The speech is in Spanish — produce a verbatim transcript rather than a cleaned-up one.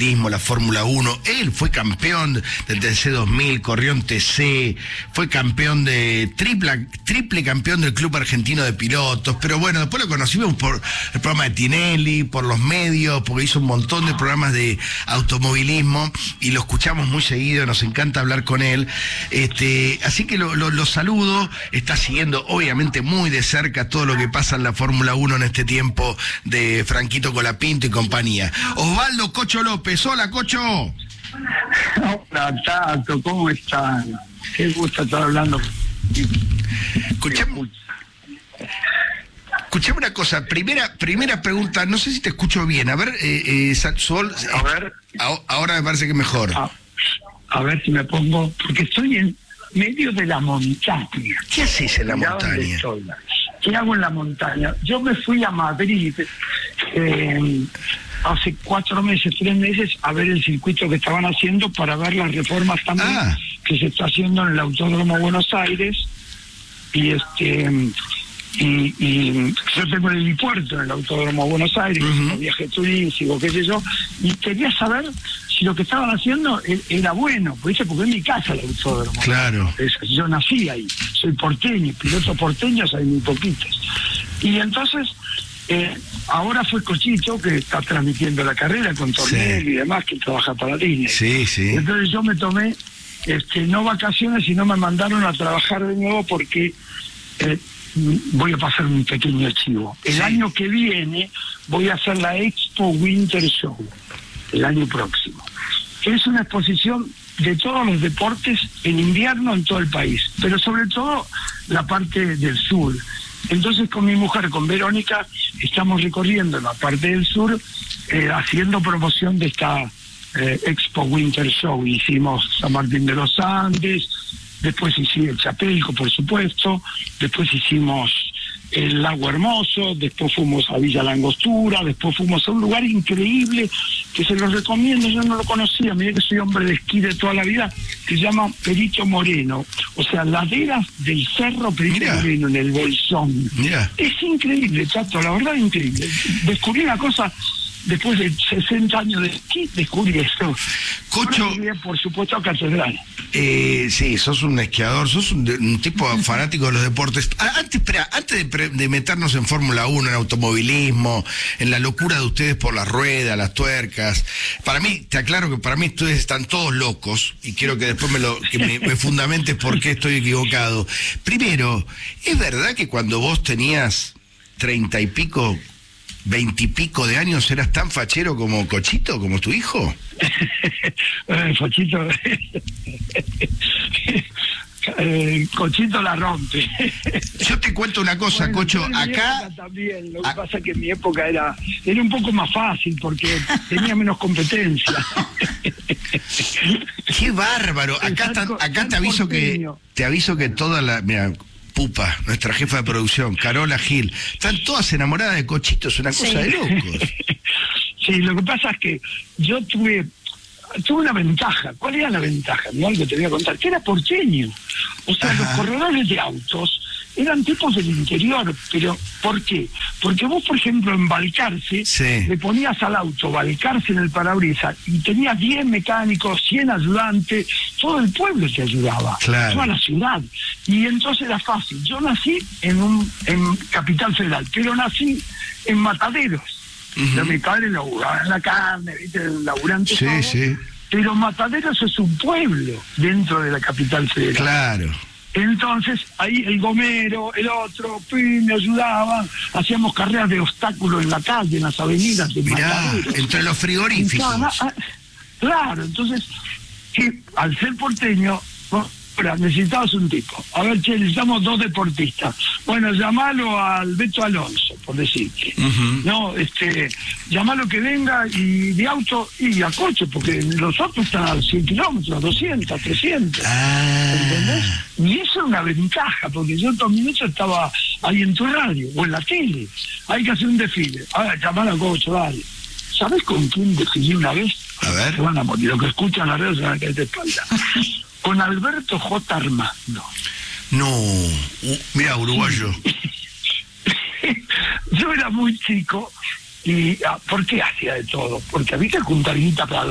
automovilismo, la Fórmula uno. Él fue campeón del T C dos mil, corrió en T C, fue campeón de triple, triple campeón del Club Argentino de Pilotos, pero bueno, después lo conocimos por el programa de Tinelli, por los medios, porque hizo un montón de programas de automovilismo y lo escuchamos muy seguido, nos encanta hablar con él. Este, así que lo, lo, lo saludo, está siguiendo obviamente muy de cerca todo lo que pasa en la Fórmula uno en este tiempo de Franquito Colapinto y compañía. Osvaldo Cocho López, hola Cocho. Hola Tato, ¿cómo están? Qué gusto estar hablando. Escuchame, escuchame una cosa, primera primera pregunta, no sé si te escucho bien, a ver, eh, eh, Sol, eh, a ver, ahora me parece que mejor. A, a ver si me pongo, porque estoy en medio de la montaña. ¿Qué haces en la Mirá montaña? ¿Qué hago en la montaña? Yo me fui a Madrid eh, hace cuatro meses, tres meses, a ver el circuito que estaban haciendo para ver las reformas también ah. que se está haciendo en el Autódromo Buenos Aires. Y este y, y yo tengo el helipuerto en el Autódromo Buenos Aires, uh-huh. viaje turístico, qué sé yo, y quería saber si lo que estaban haciendo era bueno, porque es mi casa el autódromo. Claro. Yo nací ahí, soy porteño, pilotos porteños hay muy poquitos. Y entonces, eh, ahora fue Cochito que está transmitiendo la carrera con Tornel sí. y demás, que trabaja para Disney. Sí, sí. Entonces yo me tomé, este, no vacaciones, sino me mandaron a trabajar de nuevo porque eh, voy a pasar un pequeño archivo. El sí. año que viene voy a hacer la Expo Winter Show, el año próximo. Es una exposición de todos los deportes en invierno en todo el país, pero sobre todo la parte del sur. Entonces con mi mujer, con Verónica, estamos recorriendo la parte del sur, eh, haciendo promoción de esta eh, Expo Winter Show. Hicimos San Martín de los Andes, después hicimos el Chapelco, por supuesto, después hicimos el Lago Hermoso, después fuimos a Villa Langostura, después fuimos a un lugar increíble que se los recomiendo, yo no lo conocía, mirá que soy hombre de esquí de toda la vida, que se llama Perito Moreno, o sea, laderas del Cerro Perito Mirá. Moreno en el Bolsón. Mirá. Es increíble, Tato, la verdad increíble. Descubrí una cosa, después de sesenta años de esquí, descubrí esto. Cocho, Ahora, por supuesto, a Catedral. Eh, sí, sos un esquiador, sos un, un tipo fanático de los deportes. Antes, espera, antes de, pre, de meternos en Fórmula uno, en automovilismo, en la locura de ustedes por las ruedas, las tuercas, para mí, te aclaro que para mí ustedes están todos locos, y quiero que después me, lo, que me, me fundamentes por qué estoy equivocado. Primero, ¿es verdad que cuando vos tenías treinta y pico, veintipico de años eras tan fachero como Cochito, como tu hijo? eh, Cochito eh, Cochito la rompe. Yo te cuento una cosa, bueno, Cocho, acá también, lo que a... pasa es que en mi época era era un poco más fácil porque tenía menos competencia. Qué bárbaro. Acá están, acá te aviso que te aviso que toda la, mira, Pupa, nuestra jefa de producción, Carola Gil, están todas enamoradas de Cochito, es una cosa sí. de locos. Sí, lo que pasa es que yo tuve tuve una ventaja. ¿Cuál era la ventaja? No, algo te voy a contar, que era porteño. O sea, Ajá. los corredores de autos eran tipos del interior, pero ¿por qué? Porque vos, por ejemplo, en Balcarce, sí. le ponías al auto Balcarce en el parabrisas y tenías diez mecánicos, cien ayudantes, todo el pueblo te ayudaba, claro. toda la ciudad. Y entonces era fácil. Yo nací en un en Capital Federal, pero nací en Mataderos. Uh-huh. Mi padre laburaba en la carne, ¿viste? El laburante sí, todo, sí. pero Mataderos es un pueblo dentro de la Capital Federal. Claro. Entonces, ahí el gomero, el otro, pim, me ayudaban, hacíamos carreras de obstáculos en la calle, en las avenidas de Mirá, Mataderos. entre los frigoríficos. Entonces, claro, entonces, que al ser porteño, ahora necesitabas un tipo. A ver, che, necesitamos dos deportistas. Bueno, llamalo al Beto Alonso, por decirte. Uh-huh. No, este, llamalo que venga y de auto y a coche, porque los otros están a cien kilómetros, doscientos, trescientos. Ah. ¿Entendés? Y eso es una ventaja, porque yo todos minutos estaba ahí en tu radio o en la tele. Hay que hacer un desfile. A ver, llamalo a coche, dale. ¿Sabés con quién desfilé una vez? A ver. Se van a morir. Los que escuchan la radio se van a caer de espalda. Con Alberto J. Armando. No, uh, mira, uruguayo. Yo era muy chico y ¿por qué hacía de todo? Porque había que juntar guita para